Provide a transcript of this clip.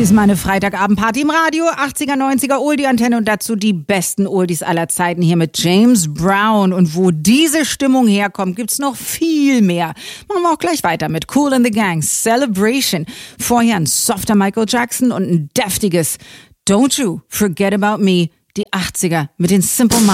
ist meine Freitagabendparty im Radio, 80er, 90er Oldie-Antenne und dazu die besten Oldies aller Zeiten hier mit James Brown. Und wo diese Stimmung herkommt, gibt's noch viel mehr. Machen wir auch gleich weiter mit Kool and the Gang, Celebration. Vorher ein softer Michael Jackson und ein deftiges Don't You Forget About Me, die 80er mit den Simple Minds.